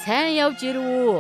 Сайн явж ирв үү?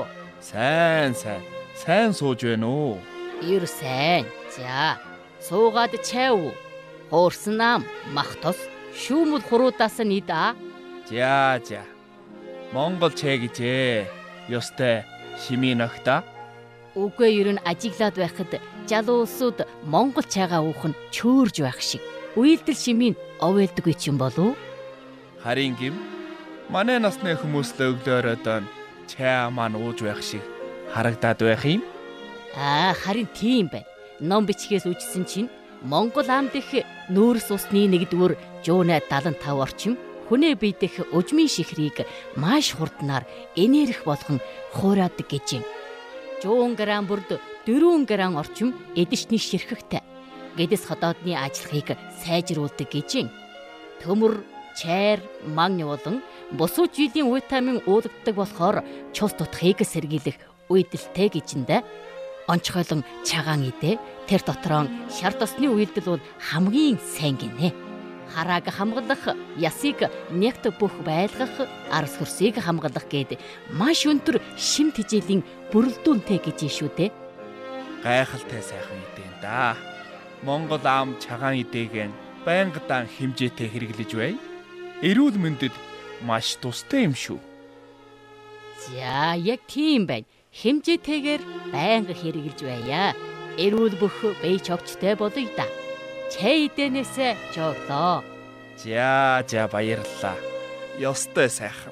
Сайн сууж байна уу? Ир сайн. За, суугаад чав. Хуурсан нам, мах тос, шүүмэл хуруудаас нь идэ. За. Монгол чай гэжээ. Ёстой шимийн огта. Үгүй ер нь ажиглаад байхад залуу улсууд Монгол чайгаа уух нь чөөрж байх шиг. Үйлдэл шимийн овойлдоггүй ч юм болов? Харин гим манай насны хүмүүс л өглөөрөө чай маань ууж байх шиг харагдаад байх юм. Харин тийм байна. Ном бичгээс үжсэн чинь Монгол ам дэх нүүрс усны 1-р жууна 75 орчим хүнээ бие дэх өжмийн шихрийг маш хурднаар энерги болгон хуураадаг гэж юм. 100 грамм бүрд 4 грамм орчим эдэшний ширхэгтэй. Гэдэс ходоодны ажиллахыг сайжруулдаг гэж юм. Төмөр, чайр, магний болон бусуу жилийн витамин уулгдаг болохоор чус тутахыг сэргийлэх үйлдэлтэй гэжиндэ. Онцгойлон чагаан идэ. Тэр дотроон шар тосны үйлдэл бол хамгийн сайн гинэ. Харааг хамгаалах, ясыг нэгт бүх байлгах, арс хөрсийг хамгаалах гээд маш өндөр шим тэжээлийн бүрэлдэхүүнтэй гэж шүү дээ. Гайхалтай сайхан идээн да. Монгол ам чагаан идээгэн байнгын хэмжээтэй хэрэглэж бай. Эрүүл мэндэд маш тустай юм шүү. За, яг тийм байна. Хэмжээтэйгээр байнга хэрэглэж байя. Эрүүл бүх бие чогчтой болъё да. Чай идэнээсээ жоглоо. За баярлалаа. Ёстой сайхан.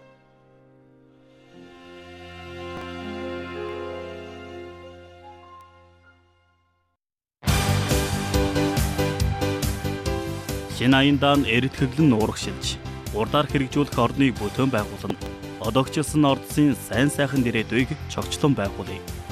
Шинэ аяндаа эрэтхэглэн уурагшилж, урдаар хэрэгжүүлэх орныг бүтээн байгуулна. Одогчилсан ордсын сайн сайхан дэрээдүйг чогчлон байгуулъя.